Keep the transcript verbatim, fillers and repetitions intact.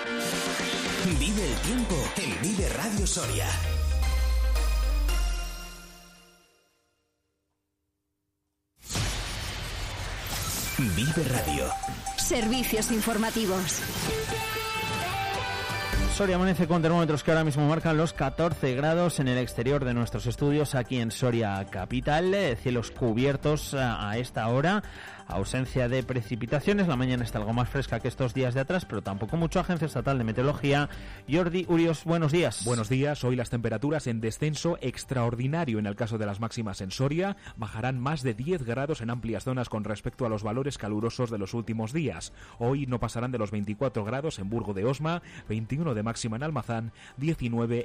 Vive el tiempo en Vive Radio Soria. Vive Radio. Servicios informativos. Soria amanece con termómetros que ahora mismo marcan los catorce grados en el exterior de nuestros estudios aquí en Soria capital, cielos cubiertos a esta hora, ausencia de precipitaciones, la mañana está algo más fresca que estos días de atrás, pero tampoco mucho. Agencia Estatal de Meteorología, Jordi Urios, buenos días. Buenos días, hoy las temperaturas en descenso extraordinario en el caso de las máximas en Soria, bajarán más de diez grados en amplias zonas con respecto a los valores calurosos de los últimos días. Hoy no pasarán de los veinticuatro grados en Burgo de Osma, veintiuno de máxima en Almazán, diecinueve